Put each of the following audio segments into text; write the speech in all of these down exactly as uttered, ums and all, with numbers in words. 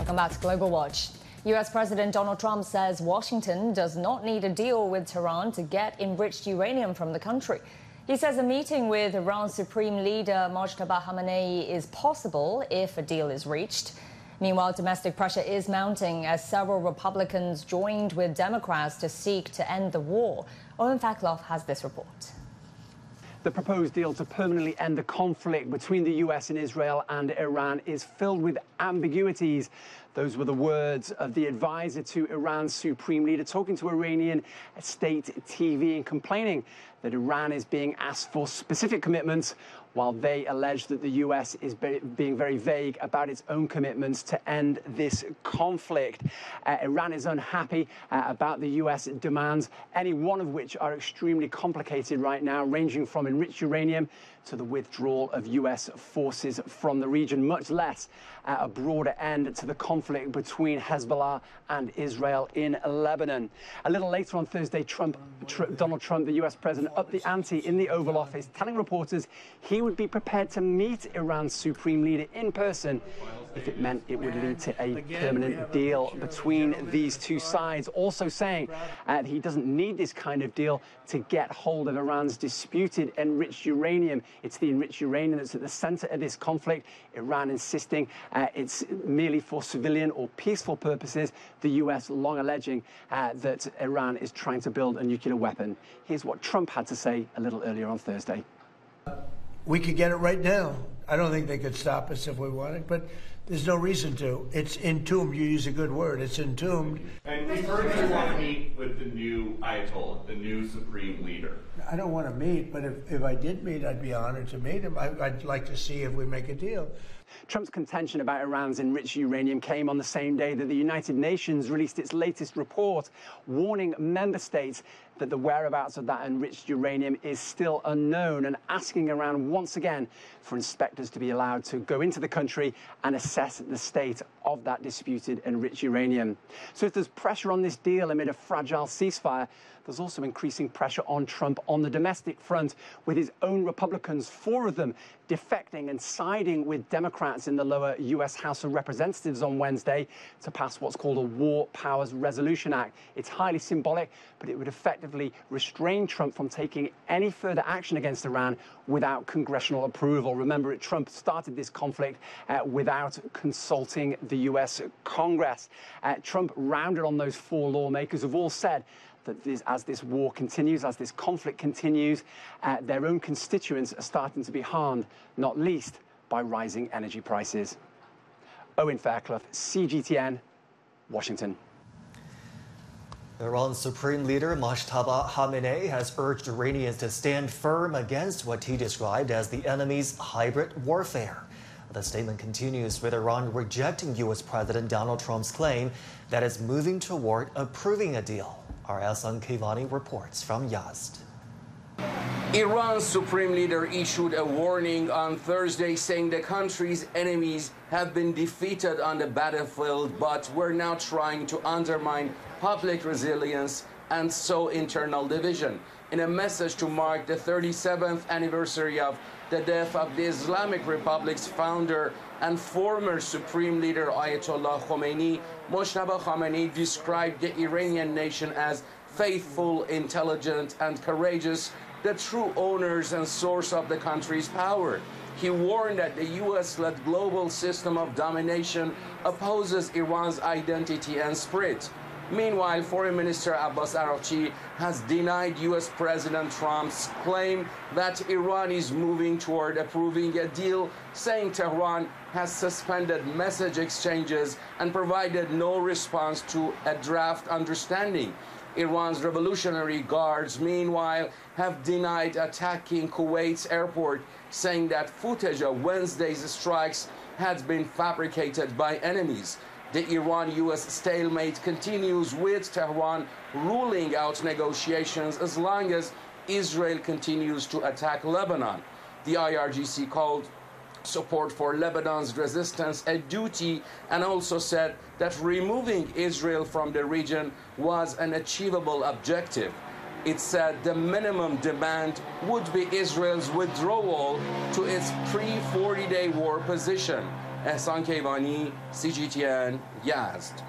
Welcome back to Global Watch. U S President Donald Trump says Washington does not need a deal with Tehran to get enriched uranium from the country. He says a meeting with Iran's Supreme Leader Mojtaba Khamenei is possible if a deal is reached. Meanwhile, domestic pressure is mounting as several Republicans joined with Democrats to seek to end the war. Owen Fackloff has this report. The proposed deal to permanently end the conflict between the U S and Israel and Iran is filled with ambiguities. Those were the words of the advisor to Iran's supreme leader talking to Iranian state T V and complaining that Iran is being asked for specific commitments while they allege that the U S is be being very vague about its own commitments to end this conflict. Uh, Iran is unhappy uh, about the U S demands, any one of which are extremely complicated right now, ranging from enriched uranium to the withdrawal of U S forces from the region, much less uh, a broader end to the conflict between Hezbollah and Israel in Lebanon. A little later on Thursday, Trump, tr Donald Trump, the U S president, upped the ante in the Oval Office, telling reporters he would be prepared to meet Iran's supreme leader in person if it meant it would lead to a permanent deal between these two sides, also saying uh, he doesn't need this kind of deal to get hold of Iran's disputed enriched uranium. It's the enriched uranium that's at the center of this conflict. Iran insisting uh, it's merely for civilian or peaceful purposes, the U S long alleging uh, that Iran is trying to build a nuclear weapon. Here's what Trump had to say a little earlier on Thursday. We could get it right now. I don't think they could stop us if we wanted, but there's no reason to. It's entombed. You use a good word. It's entombed. And we've heard you want to meet with the new Ayatollah, the new supreme leader. I don't want to meet, but if, if I did meet, I'd be honored to meet him. I, I'd like to see if we make a deal. Trump's contention about Iran's enriched uranium came on the same day that the United Nations released its latest report, warning member states that the whereabouts of that enriched uranium is still unknown, and asking Iran once again for inspectors to be allowed to go into the country and assess the state of that disputed enriched uranium. So if there's pressure on this deal amid a fragile ceasefire, there's also increasing pressure on Trump on the domestic front, with his own Republicans, four of them, defecting and siding with Democrats in the lower U S House of Representatives on Wednesday to pass what's called a War Powers Resolution Act. It's highly symbolic, but it would effectively restrain Trump from taking any further action against Iran without congressional approval. Remember, Trump started this conflict uh, without consulting the U S Congress. Uh, Trump rounded on those four lawmakers who've all said that this, as this war continues, as this conflict continues, uh, their own constituents are starting to be harmed, not least by rising energy prices. Owen Fairclough, C G T N, Washington. Iran's Supreme Leader Mojtaba Khamenei has urged Iranians to stand firm against what he described as the enemy's hybrid warfare. The statement continues with Iran rejecting U S President Donald Trump's claim that it's moving toward approving a deal. Our Ahsan Kivani reports from Yazd. Iran's supreme leader issued a warning on Thursday saying the country's enemies have been defeated on the battlefield, but we're now trying to undermine public resilience and sow internal division. In a message to mark the thirty-seventh anniversary of the death of the Islamic Republic's founder and former supreme leader Ayatollah Khomeini, Mojtaba Khamenei described the Iranian nation as faithful, intelligent, and courageous, the true owners and source of the country's power. He warned that the U S-led global system of domination opposes Iran's identity and spirit. Meanwhile, Foreign Minister Abbas Araghchi has denied U S President Trump's claim that Iran is moving toward approving a deal, saying Tehran has suspended message exchanges and provided no response to a draft understanding. Iran's Revolutionary Guards, meanwhile, have denied attacking Kuwait's airport, saying that footage of Wednesday's strikes had been fabricated by enemies. The Iran-U S stalemate continues, with Tehran ruling out negotiations as long as Israel continues to attack Lebanon. The I R G C called support for Lebanon's resistance a duty and also said that removing Israel from the region was an achievable objective. It said the minimum demand would be Israel's withdrawal to its pre forty day war position. Ehsan Kevani, C G T N, Yazd.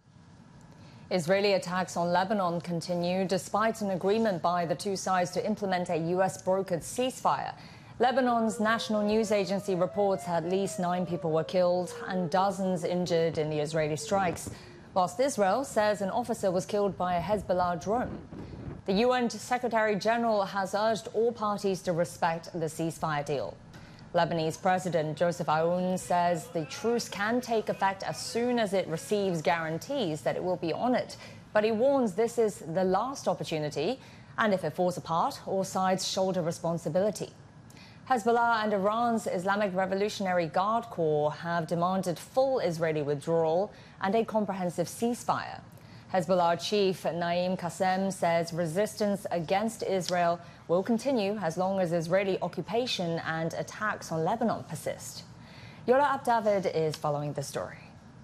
Israeli attacks on Lebanon continue despite an agreement by the two sides to implement a U S-brokered ceasefire. Lebanon's national news agency reports at least nine people were killed and dozens injured in the Israeli strikes, whilst Israel says an officer was killed by a Hezbollah drone. The U N Secretary General has urged all parties to respect the ceasefire deal. Lebanese President Joseph Aoun says the truce can take effect as soon as it receives guarantees that it will be honoured. But he warns this is the last opportunity, and if it falls apart, all sides shoulder responsibility. Hezbollah and Iran's Islamic Revolutionary Guard Corps have demanded full Israeli withdrawal and a comprehensive ceasefire. Hezbollah chief Naim Qassem says resistance against Israel will continue as long as Israeli occupation and attacks on Lebanon persist. Yola Abdavid is following the story.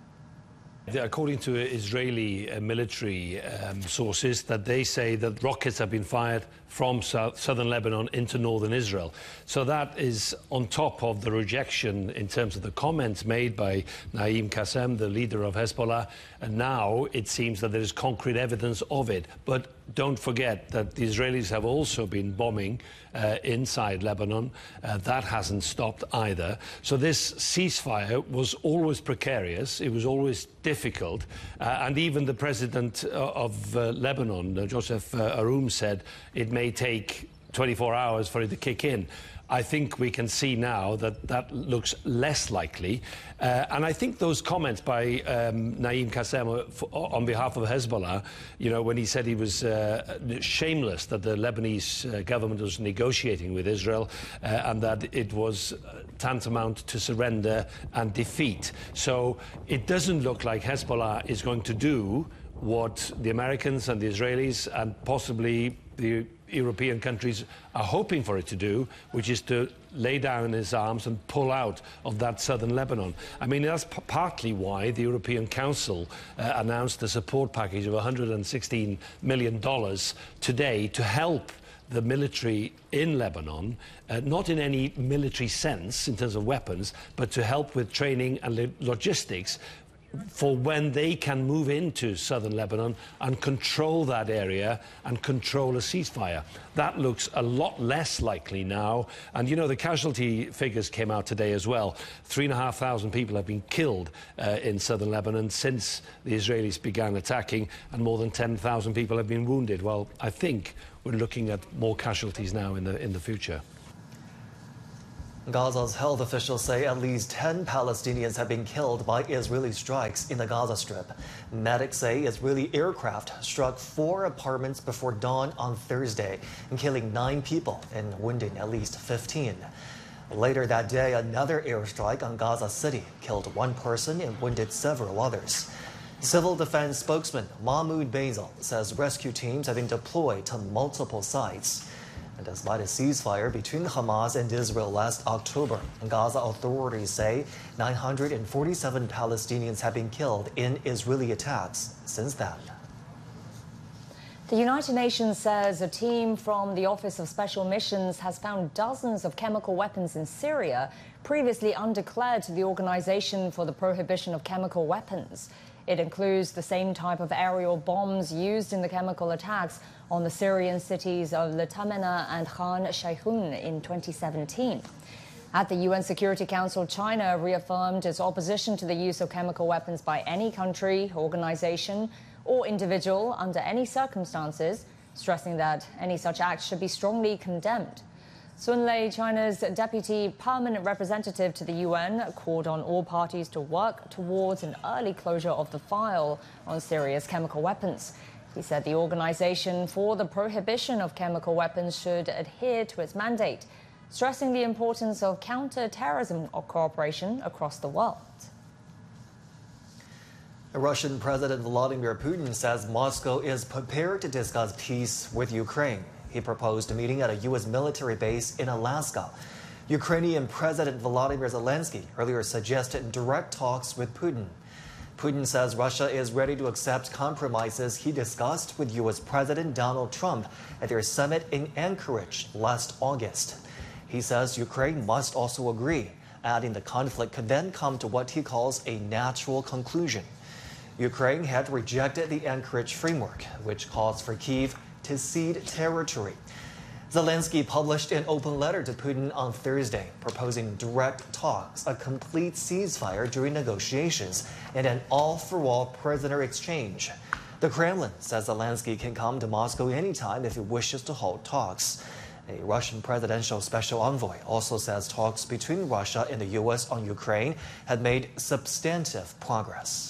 According to Israeli uh, military um, sources, that they say that rockets have been fired from south, southern Lebanon into northern Israel. So that is on top of the rejection in terms of the comments made by Naim Qassem, the leader of Hezbollah. And now it seems that there is concrete evidence of it. But don't forget that the Israelis have also been bombing uh, inside Lebanon. Uh, that hasn't stopped either. So this ceasefire was always precarious. It was always difficult. Uh, and even the president of uh, Lebanon, uh, Joseph uh, Aoun, said it may take twenty-four hours for it to kick in. I think we can see now that that looks less likely. Uh, and I think those comments by um, Naim Qassem on behalf of Hezbollah, you know, when he said he was uh, shameless that the Lebanese uh, government was negotiating with Israel uh, and that it was tantamount to surrender and defeat. So it doesn't look like Hezbollah is going to do what the Americans and the Israelis and possibly the European countries are hoping for it to do, which is to lay down its arms and pull out of that southern Lebanon. I mean, that's p partly why the European Council uh, announced a support package of one hundred sixteen million dollars today to help the military in Lebanon, uh, not in any military sense in terms of weapons, but to help with training and lo logistics for when they can move into southern Lebanon and control that area and control a ceasefire. That looks a lot less likely now. And, you know, the casualty figures came out today as well. Three and a half thousand people have been killed uh, in southern Lebanon since the Israelis began attacking, and more than ten thousand people have been wounded. Well, I think we're looking at more casualties now in the, in the future. Gaza's health officials say at least ten Palestinians have been killed by Israeli strikes in the Gaza Strip. Medics say Israeli aircraft struck four apartments before dawn on Thursday, killing nine people and wounding at least fifteen. Later that day, another airstrike on Gaza City killed one person and wounded several others. Civil Defense spokesman Mahmoud Basil says rescue teams have been deployed to multiple sites. And despite a ceasefire between Hamas and Israel last October, Gaza authorities say nine hundred forty-seven Palestinians have been killed in Israeli attacks since then. The United Nations says a team from the Office of Special Missions has found dozens of chemical weapons in Syria, previously undeclared to the Organization for the Prohibition of Chemical Weapons. It includes the same type of aerial bombs used in the chemical attacks on the Syrian cities of Latamena and Khan Shaykhun in twenty seventeen. At the U N Security Council, China reaffirmed its opposition to the use of chemical weapons by any country, organization, or individual under any circumstances, stressing that any such act should be strongly condemned. Sun Lei, China's deputy permanent representative to the U N, called on all parties to work towards an early closure of the file on Syria's chemical weapons. He said the Organization for the Prohibition of Chemical Weapons should adhere to its mandate, stressing the importance of counter-terrorism cooperation across the world. Russian President Vladimir Putin says Moscow is prepared to discuss peace with Ukraine. He proposed a meeting at a U S military base in Alaska. Ukrainian President Volodymyr Zelensky earlier suggested direct talks with Putin. Putin says Russia is ready to accept compromises he discussed with U S President Donald Trump at their summit in Anchorage last August. He says Ukraine must also agree adding the conflict could then come to what he calls a natural conclusion. Ukraine had rejected the Anchorage framework, which calls for Kyiv to cede territory. Zelensky published an open letter to Putin on Thursday, proposing direct talks, a complete ceasefire during negotiations, and an all-for-all prisoner exchange. The Kremlin says Zelensky can come to Moscow anytime if he wishes to hold talks. A Russian presidential special envoy also says talks between Russia and the U S on Ukraine had made substantive progress.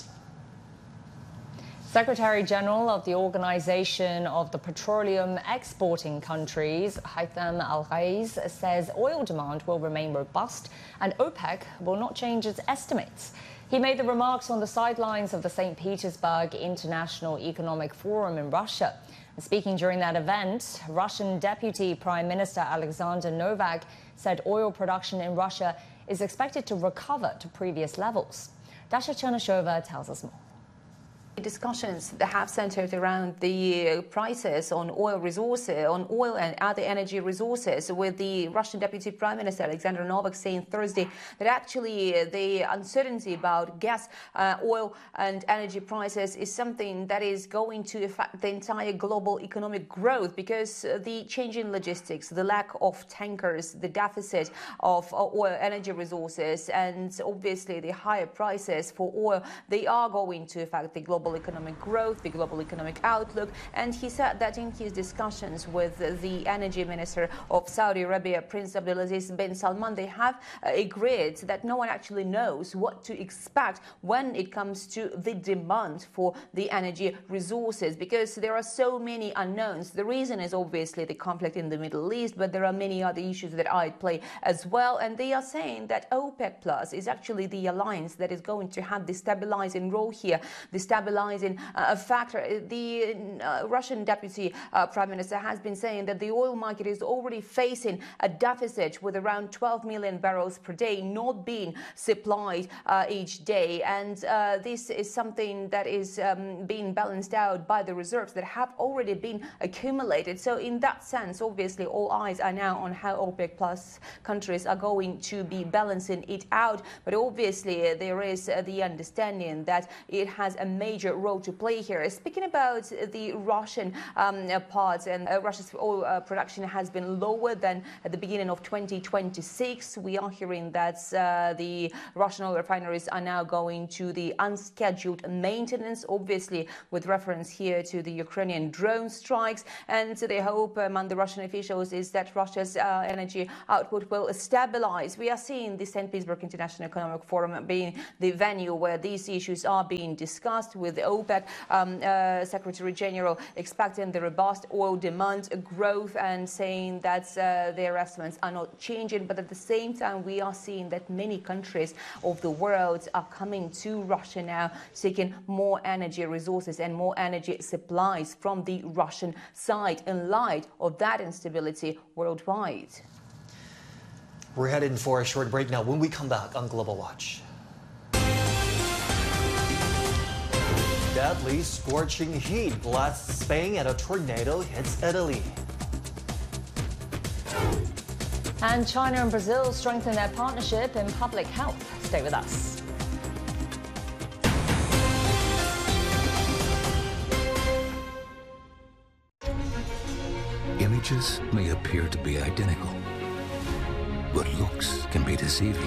Secretary General of the Organization of the Petroleum Exporting Countries, Haytham Al-Ghais, says oil demand will remain robust and OPEC will not change its estimates. He made the remarks on the sidelines of the Saint Petersburg International Economic Forum in Russia. Speaking during that event, Russian Deputy Prime Minister Alexander Novak said oil production in Russia is expected to recover to previous levels. Dasha Chernyshova tells us more. Discussions that have centered around the prices on oil resources, on oil and other energy resources, with the Russian Deputy Prime Minister Alexander Novak saying Thursday that actually the uncertainty about gas, uh, oil and energy prices is something that is going to affect the entire global economic growth, because the change in logistics, the lack of tankers, the deficit of oil energy resources, and obviously the higher prices for oil, they are going to affect the global economic growth, the global economic outlook. And he said that in his discussions with the energy minister of Saudi Arabia, Prince Abdulaziz bin Salman, they have agreed that no one actually knows what to expect when it comes to the demand for the energy resources, because there are so many unknowns. The reason is obviously the conflict in the Middle East, but there are many other issues that are at play as well. And they are saying that OPEC Plus is actually the alliance that is going to have the stabilizing role here, the stabilizing uh, factor. The uh, Russian Deputy uh, Prime Minister has been saying that the oil market is already facing a deficit with around twelve million barrels per day not being supplied uh, each day. And uh, this is something that is um, being balanced out by the reserves that have already been accumulated. So in that sense, obviously, all eyes are now on how OPEC Plus countries are going to be balancing it out. But obviously, uh, there is uh, the understanding that it has a major role to play here. Speaking about the Russian um, part, and uh, Russia's oil uh, production has been lower than at the beginning of twenty twenty-six. We are hearing that uh, the Russian oil refineries are now going to the unscheduled maintenance, obviously with reference here to the Ukrainian drone strikes. And the hope among the Russian officials is that Russia's uh, energy output will stabilize. We are seeing the Saint Petersburg International Economic Forum being the venue where these issues are being discussed, with the OPEC um, uh, Secretary General expecting the robust oil demand growth and saying that uh, their estimates are not changing. But at the same time, we are seeing that many countries of the world are coming to Russia now, seeking more energy resources and more energy supplies from the Russian side in light of that instability worldwide. We're heading for a short break now. When we come back on Global Watch. Deadly scorching heat blasts Spain and a tornado hits Italy. And China and Brazil strengthen their partnership in public health. Stay with us. Images may appear to be identical, but looks can be deceiving.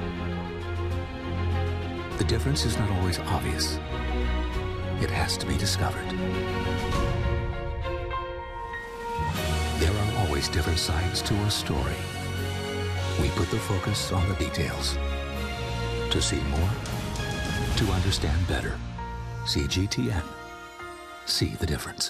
The difference is not always obvious. It has to be discovered. There are always different sides to a story. We put the focus on the details. To see more, to understand better. C G T N. See the difference.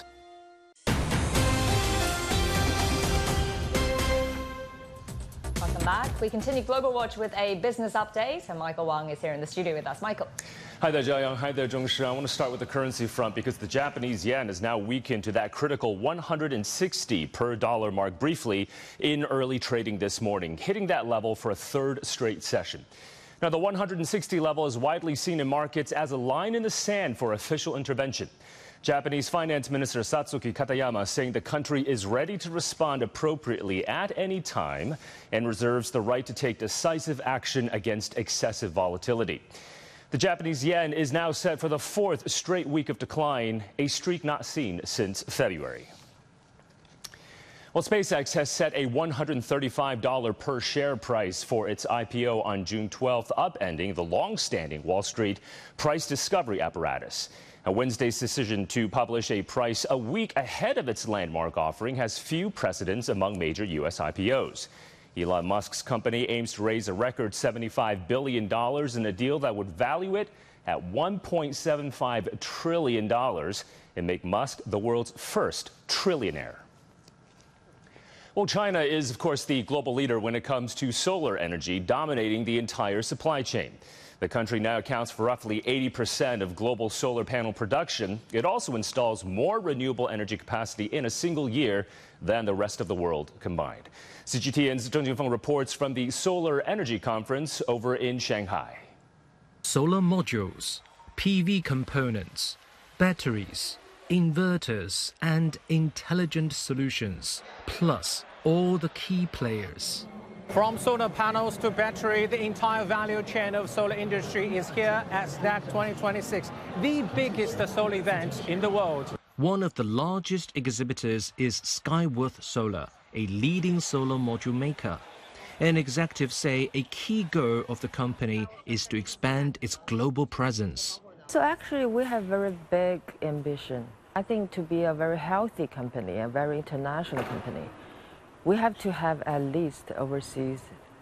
Welcome back. We continue Global Watch with a business update, and Michael Wang is here in the studio with us. Michael. Hi there, Jiayang. Hi there, Zhongshi. I want to start with the currency front because the Japanese yen is now weakened to that critical one hundred sixty per dollar mark briefly in early trading this morning, hitting that level for a third straight session. Now, the one hundred sixty level is widely seen in markets as a line in the sand for official intervention. Japanese Finance Minister Satsuki Katayama saying the country is ready to respond appropriately at any time and reserves the right to take decisive action against excessive volatility. The Japanese yen is now set for the fourth straight week of decline, a streak not seen since February. Well, SpaceX has set a one hundred thirty-five dollars per share price for its I P O on June twelfth, upending the long-standing Wall Street price discovery apparatus. Now, Wednesday's decision to publish a price a week ahead of its landmark offering has few precedents among major U S I P Os. Elon Musk's company aims to raise a record seventy-five billion dollars in a deal that would value it at one point seven five trillion dollars and make Musk the world's first trillionaire. Well, China is, of course, the global leader when it comes to solar energy, dominating the entire supply chain. The country now accounts for roughly eighty percent of global solar panel production. It also installs more renewable energy capacity in a single year than the rest of the world combined. C G T N's Zheng Junfeng reports from the Solar Energy Conference over in Shanghai. Solar modules, P V components, batteries, inverters, and intelligent solutions, plus all the key players. From solar panels to battery, the entire value chain of solar industry is here at S N A C twenty twenty-six, the biggest solar event in the world. One of the largest exhibitors is Skyworth Solar, a leading solar module maker. And executives say a key goal of the company is to expand its global presence. So actually, we have very big ambition. I think to be a very healthy company, a very international company, we have to have at least overseas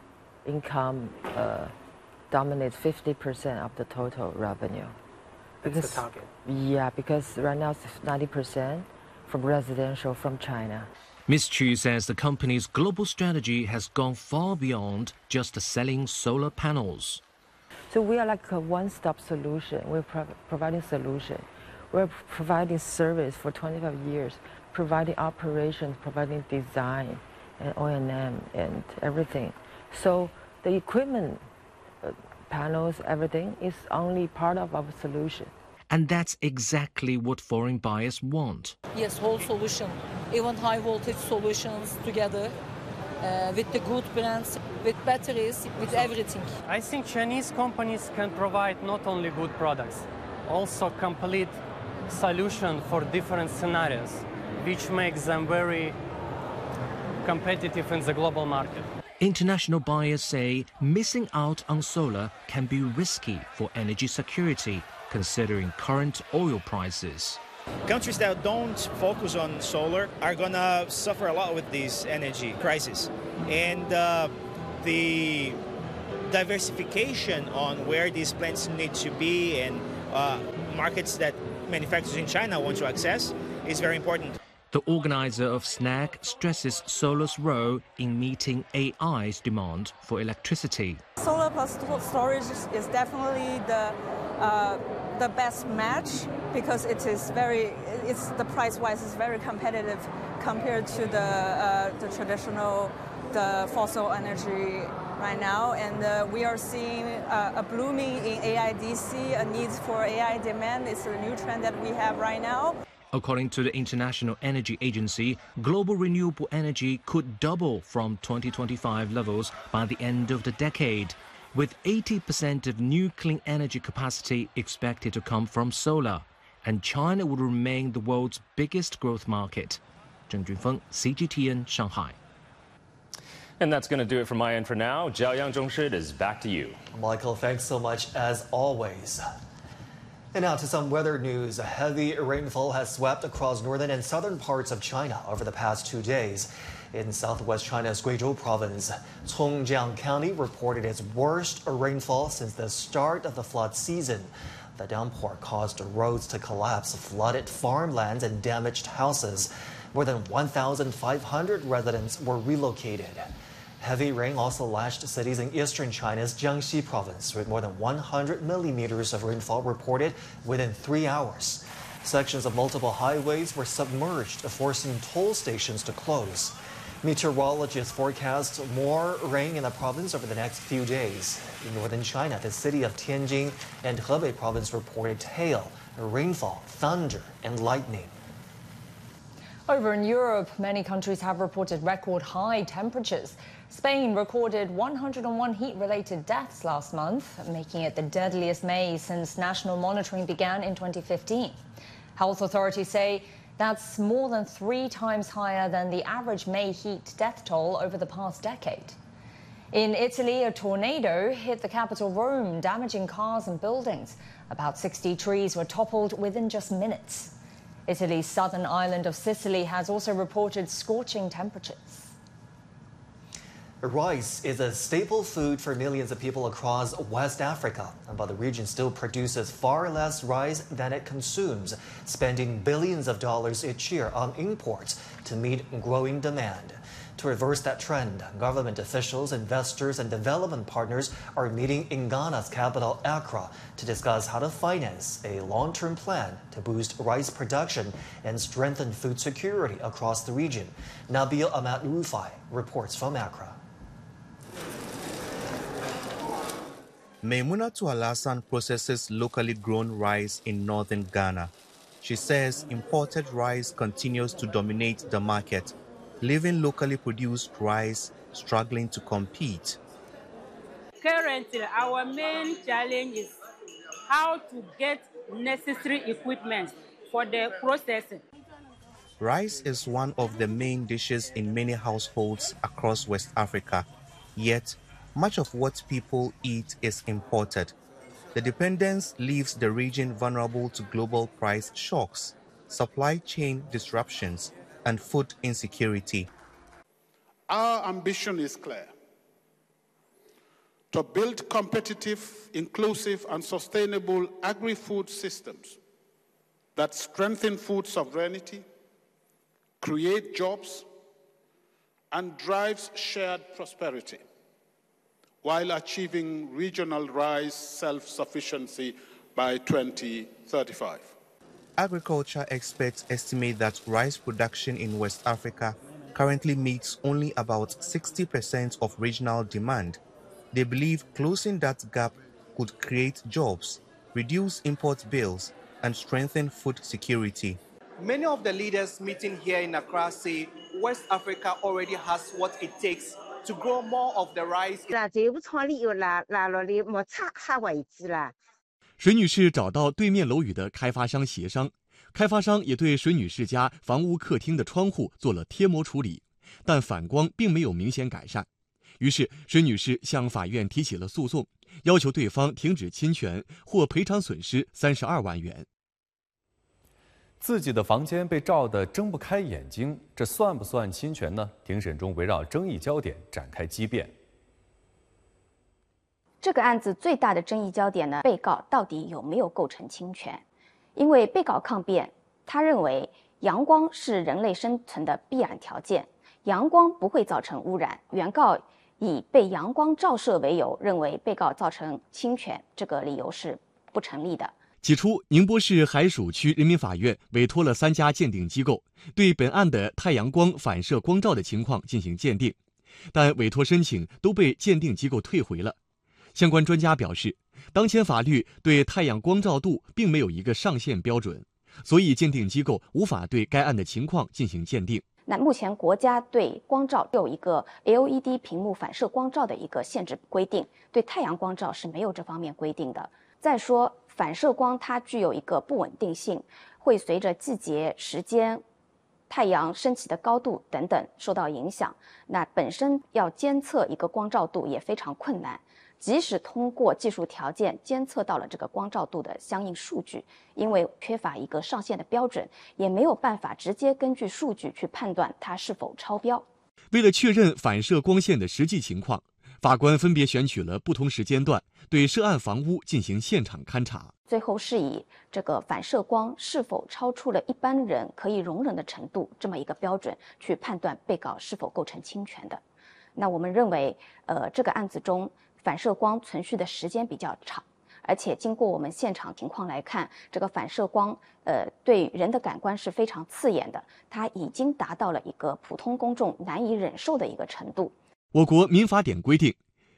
income uh, dominate fifty percent of the total revenue. That's the target. Yeah, because right now it's ninety percent from residential from China. Miz Chu says the company's global strategy has gone far beyond just selling solar panels. So we are like a one-stop solution. We're pro providing solution. We're providing service for twenty-five years, providing operations, providing design, and O and M and everything. So the equipment, uh, panels, everything is only part of our solution. And that's exactly what foreign buyers want. Yes, whole solution, even high voltage solutions together uh, with the good brands, with batteries, with everything. I think Chinese companies can provide not only good products, also complete solution for different scenarios, which makes them very competitive in the global market. International buyers say missing out on solar can be risky for energy security, considering current oil prices. Countries that don't focus on solar are going to suffer a lot with this energy crisis. And uh, the diversification on where these plants need to be and uh, markets that manufacturers in China want to access is very important. The organizer of S N A C stresses solar's role in meeting A I's demand for electricity. Solar plus storage is definitely the uh, the best match because it is very, it's the price-wise is very competitive compared to the uh, the traditional, the fossil energy right now, and uh, we are seeing uh, a blooming in A I D C, a need for A I demand. It's a new trend that we have right now. According to the International Energy Agency, global renewable energy could double from twenty twenty-five levels by the end of the decade, with eighty percent of new clean energy capacity expected to come from solar, and China would remain the world's biggest growth market. Zheng Junfeng, C G T N, Shanghai. And that's going to do it from my end for now. Jiaoyang Zhongshi, it is back to you. Michael, thanks so much as always. And now to some weather news. A heavy rainfall has swept across northern and southern parts of China over the past two days. In southwest China's Guizhou province, Congjiang County reported its worst rainfall since the start of the flood season. The downpour caused roads to collapse, flooded farmlands, and damaged houses. More than one thousand five hundred residents were relocated. Heavy rain also lashed cities in eastern China's Jiangxi province, with more than one hundred millimeters of rainfall reported within three hours. Sections of multiple highways were submerged, forcing toll stations to close. Meteorologists forecast more rain in the province over the next few days. In northern China, the city of Tianjin and Hebei province reported hail rainfall, thunder, and lightning. Over in Europe, many countries have reported record high temperatures. Spain recorded one hundred and one heat-related deaths last month, making it the deadliest May since national monitoring began in twenty fifteen. Health authorities say that's more than three times higher than the average May heat death toll over the past decade. In Italy, a tornado hit the capital Rome, damaging cars and buildings. About sixty trees were toppled within just minutes. Italy's southern island of Sicily has also reported scorching temperatures. Rice is a staple food for millions of people across West Africa, but the region still produces far less rice than it consumes, spending billions of dollars each year on imports to meet growing demand. To reverse that trend, government officials, investors, and development partners are meeting in Ghana's capital, Accra, to discuss how to finance a long-term plan to boost rice production and strengthen food security across the region. Nabil Ahmed Rufai reports from Accra. Maimunatu Alasan processes locally grown rice in northern Ghana. She says imported rice continues to dominate the market, leaving locally produced rice struggling to compete. Currently, our main challenge is how to get necessary equipment for the processing. Rice is one of the main dishes in many households across West Africa, yet much of what people eat is imported. The dependence leaves the region vulnerable to global price shocks, supply chain disruptions, and food insecurity. Our ambition is clear: to build competitive, inclusive, and sustainable agri-food systems that strengthen food sovereignty, create jobs, and drives shared prosperity, while achieving regional rice self-sufficiency by twenty thirty-five. Agriculture experts estimate that rice production in West Africa currently meets only about sixty percent of regional demand. They believe closing that gap could create jobs, reduce import bills, and strengthen food security. Many of the leaders meeting here in Accra say West Africa already has what it takes to grow more of the rice. 水女士找到对面楼宇的开发商协商，开发商也对水女士家房屋客厅的窗户做了贴膜处理，但反光并没有明显改善。于是水女士向法院提起了诉讼，要求对方停止侵权或赔偿损失三十二万元。 自己的房间被照得睁不开眼睛，这算不算侵权呢？庭审中围绕争议焦点展开激辩。 这个案子最大的争议焦点呢，被告到底有没有构成侵权？因为被告抗辩，他认为阳光是人类生存的必然条件，阳光不会造成污染。原告以被阳光照射为由，认为被告造成侵权，这个理由是不成立的。 起初，宁波市海曙区人民法院委托了三家鉴定机构，对本案的太阳光反射光照的情况进行鉴定，但委托申请都被鉴定机构退回了。相关专家表示，当前法律对太阳光照度并没有一个上限标准，所以鉴定机构无法对该案的情况进行鉴定。 那目前国家对光照有一个 L E D 屏幕反射光照的一个限制规定，对太阳光照是没有这方面规定的。再说，反射光它具有一个不稳定性，会随着季节、时间、太阳升起的高度等等受到影响。那本身要监测一个光照度也非常困难，即使通过技术条件监测到了这个光照度的相应数据，因为缺乏一个上限的标准，也没有办法直接根据数据去判断它是否超标。 为了确认反射光线的实际情况，法官分别选取了不同时间段，对涉案房屋进行现场勘查。 最后是以这个反射光是否超出了一般人可以容忍的程度这么一个标准去判断被告是否构成侵权的。那我们认为，呃，这个案子中反射光存续的时间比较长，而且经过我们现场情况来看，这个反射光，呃，对人的感官是非常刺眼的，它已经达到了一个普通公众难以忍受的一个程度。 我国民法典规定，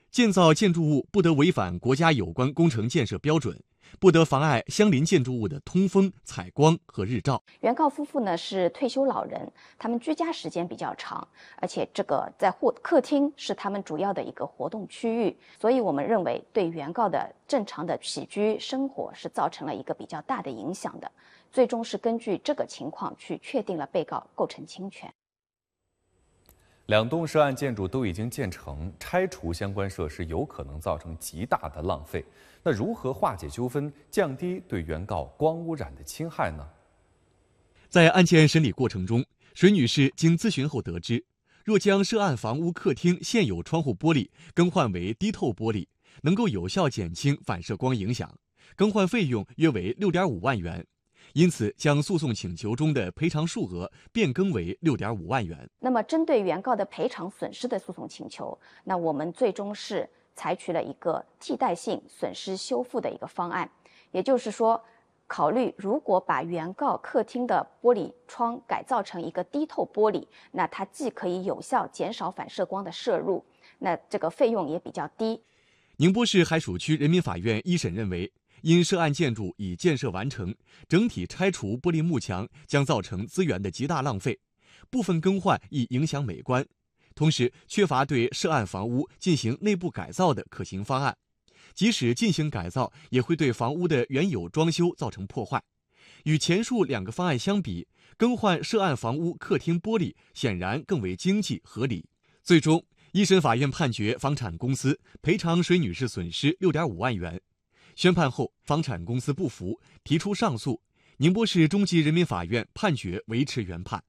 建造建筑物不得违反国家有关工程建设标准，不得妨碍相邻建筑物的通风、采光和日照。 原告夫妇呢是退休老人，他们居家时间比较长，而且这个在或客厅是他们主要的一个活动区域，所以我们认为对原告的正常的起居生活是造成了一个比较大的影响的。最终是根据这个情况去确定了被告构成侵权。 两栋涉案建筑都已经建成，拆除相关设施有可能造成极大的浪费。那如何化解纠纷，降低对原告光污染的侵害呢？ 在案件审理过程中，水女士经咨询后得知，若将涉案房屋客厅现有窗户玻璃更换为低透玻璃，能够有效减轻反射光影响，更换费用约为六点五万元。因此，将诉讼请求中的赔偿数额变更为六点五万元。 那么，针对原告的赔偿损失的诉讼请求，那我们最终是采取了一个替代性损失修复的一个方案，也就是说，考虑如果把原告客厅的玻璃窗改造成一个低透玻璃，那它既可以有效减少反射光的摄入，那这个费用也比较低。 宁波市海曙区人民法院一审认为，因涉案建筑已建设完成，整体拆除玻璃幕墙将造成资源的极大浪费，部分更换易影响美观，同时缺乏对涉案房屋进行内部改造的可行方案。即使进行改造，也会对房屋的原有装修造成破坏。与前述两个方案相比，更换涉案房屋客厅玻璃显然更为经济合理。最终，一审法院判决房产公司赔偿水女士损失六点五万元。宣判后，房产公司不服，提出上诉。宁波市中级人民法院判决维持原判。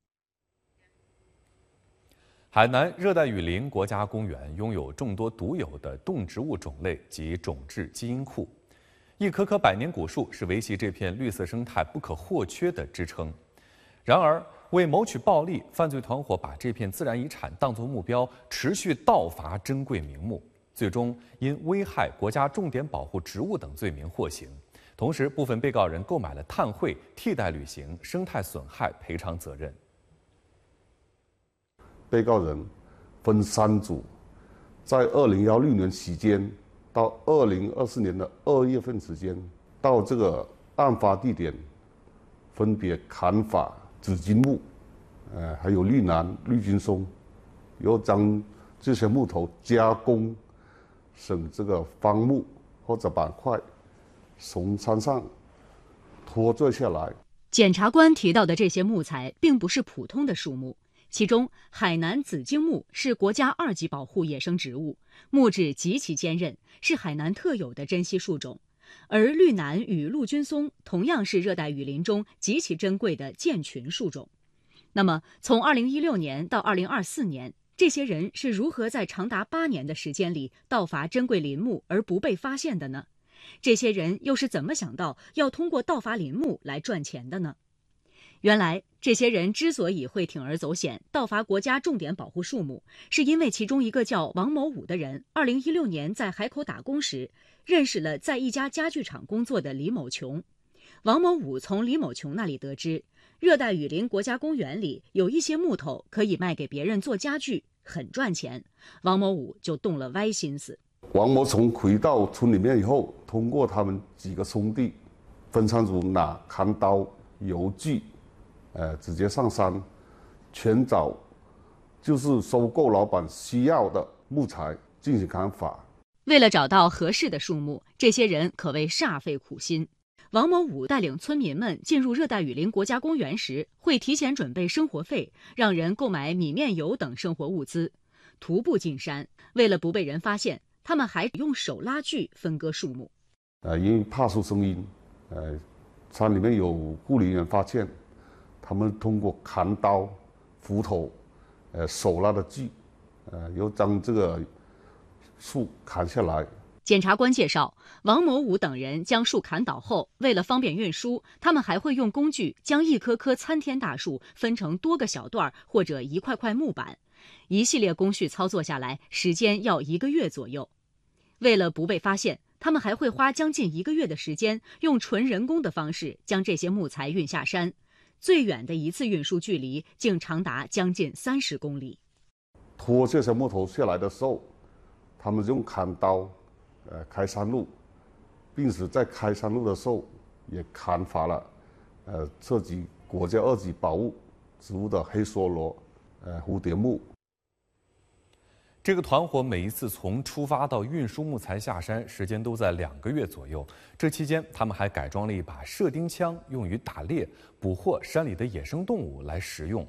海南热带雨林国家公园拥有众多独有的动植物种类及种质基因库，一棵棵百年古树是维系这片绿色生态不可或缺的支撑。然而，为谋取暴利，犯罪团伙把这片自然遗产当作目标，持续盗伐珍贵名木。最终因危害国家重点保护植物等罪名获刑，同时部分被告人购买了碳汇，替代履行生态损害赔偿责任。 被告人分三组，在二零幺六年期间到二零二四年的二月份之间，到这个案发地点，分别砍伐紫金木，呃，还有绿楠、绿金松，又将这些木头加工。省这个方木或者板块从山上拖坠下来。 检察官提到的这些木材并不是普通的树木，其中海南紫荆木是国家二级保护野生植物，木质极其坚韧，是海南特有的珍稀树种。而绿楠与陆军松同样是热带雨林中极其珍贵的建群树种。那么，从二零一六年到二零二四年。这些人是如何在长达八年的时间里盗伐珍贵林木而不被发现的呢？这些人又是怎么想到要通过盗伐林木来赚钱的呢？原来，这些人之所以会铤而走险盗伐国家重点保护树木，是因为其中一个叫王某武的人，二零一六年在海口打工时，认识了在一家家具厂工作的李某琼。王某武从李某琼那里得知，热带雨林国家公园里有一些木头可以卖给别人做家具，很赚钱。王某武就动了歪心思。 王某从回到村里面以后，通过他们几个兄弟，分三组拿砍刀、油锯，呃，直接上山，全找就是收购老板需要的木材进行砍伐。 为了找到合适的树木，这些人可谓煞费苦心。王某武带领村民们进入热带雨林国家公园时，会提前准备生活费，让人购买米面油等生活物资，徒步进山。为了不被人发现，他们还用手拉锯分割树木。 呃，因为怕出声音，呃，山里面有护林员发现，他们通过砍刀、斧头，呃，手拉的锯，呃，又将这个树砍下来。 检察官介绍，王某武等人将树砍倒后，为了方便运输，他们还会用工具将一棵棵参天大树分成多个小段或者一块块木板。一系列工序操作下来，时间要一个月左右。为了不被发现，他们还会花将近一个月的时间，用纯人工的方式将这些木材运下山。最远的一次运输距离竟长达将近三十公里。 拖这些木头下来的时候， 他们用砍刀，呃，开山路，并且在开山路的时候也砍伐了，呃，涉及国家二级保护植物的黑梭罗、呃蝴蝶木。 这个团伙每一次从出发到运输木材下山，时间都在两个月左右。这期间，他们还改装了一把射钉枪，用于打猎、捕获山里的野生动物来食用。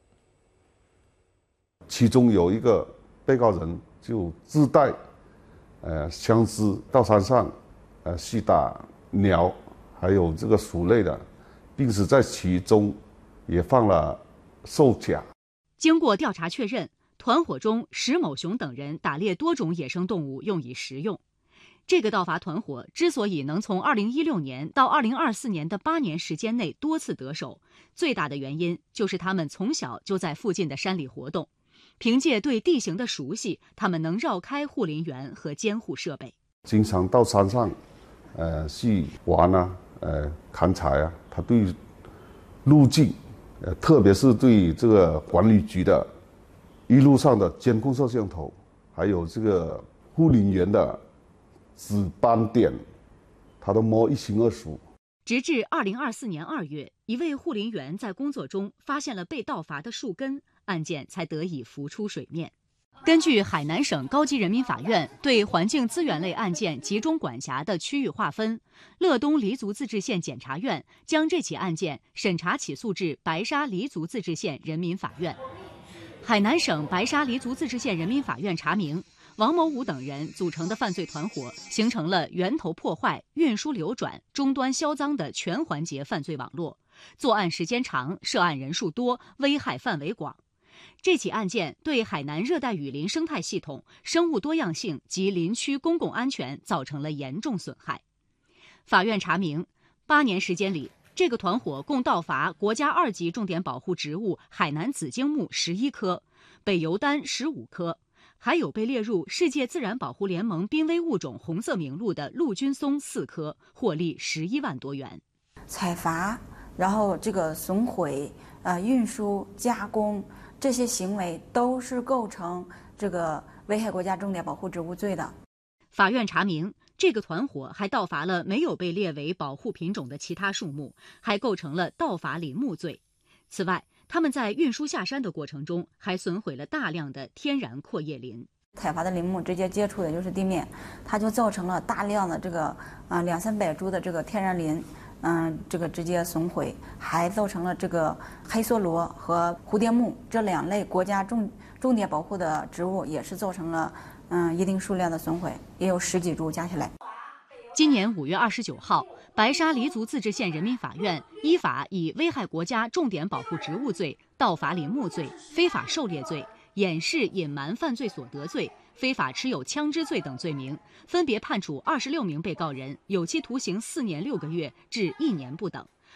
其中有一个被告人就自带呃枪支到山上，呃去打鸟，还有这个鼠类的，并且在其中也放了兽甲。 经过调查确认，团伙中石某雄等人打猎多种野生动物用以食用。这个盗伐团伙之所以能从二零一六年到二零二四年的八年时间内多次得手，最大的原因就是他们从小就在附近的山里活动，凭借对地形的熟悉，他们能绕开护林员和监护设备。 经常到山上，呃，去玩啊，呃，砍柴啊，他对路径，呃，特别是对这个管理局的一路上的监控摄像头，还有这个护林员的指斑点，他都摸一清二楚。 直至二零二四年二月，一位护林员在工作中发现了被盗伐的树根，案件才得以浮出水面。根据海南省高级人民法院对环境资源类案件集中管辖的区域划分，乐东黎族自治县检察院将这起案件审查起诉至白沙黎族自治县人民法院。海南省白沙黎族自治县人民法院查明，王某武等人组成的犯罪团伙形成了源头破坏、运输流转、终端销赃的全环节犯罪网络，作案时间长，涉案人数多，危害范围广。这起案件对海南热带雨林生态系统、生物多样性及林区公共安全造成了严重损害。法院查明，八年时间里，这个团伙共盗伐国家二级重点保护植物海南紫荆木十一棵，北油丹十五棵，还有被列入世界自然保护联盟濒危物种红色名录的陆军松四棵，获利十一万多元。 采伐，然后这个损毁、呃运输、加工这些行为都是构成这个危害国家重点保护植物罪的。 法院查明，这个团伙还盗伐了没有被列为保护品种的其他树木，还构成了盗伐林木罪。此外，他们在运输下山的过程中，还损毁了大量的天然阔叶林。 采伐的林木直接接触的就是地面，它就造成了大量的这个啊、呃、两三百株的这个天然林，嗯、呃，这个直接损毁，还造成了这个黑梭罗和蝴蝶木这两类国家重重点保护的植物也是造成了嗯、呃、一定数量的损毁，也有十几株加起来。 今年五月二十九号，白沙黎族自治县人民法院依法以危害国家重点保护植物罪、盗伐林木罪、非法狩猎罪、掩饰隐瞒犯罪所得罪、非法持有枪支罪等罪名，分别判处二十六名被告人有期徒刑四年六个月至一年不等，